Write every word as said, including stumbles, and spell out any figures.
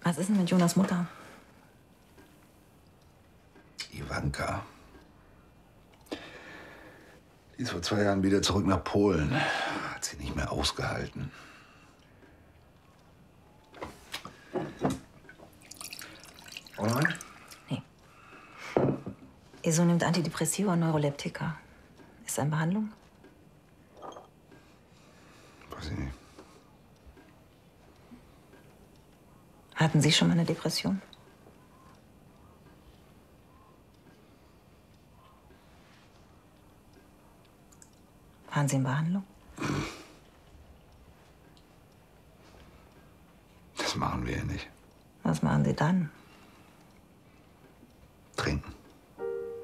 Was ist denn mit Jonas Mutter? Ivanka. Die ist vor zwei Jahren wieder zurück nach Polen. Hat sie nicht mehr ausgehalten. Und? Nee. Ihr Sohn nimmt Antidepressiva und Neuroleptika. Ist er in Behandlung? Weiß ich nicht. Hatten Sie schon mal eine Depression? Waren Sie in Behandlung? Das machen wir ja nicht. Was machen Sie dann?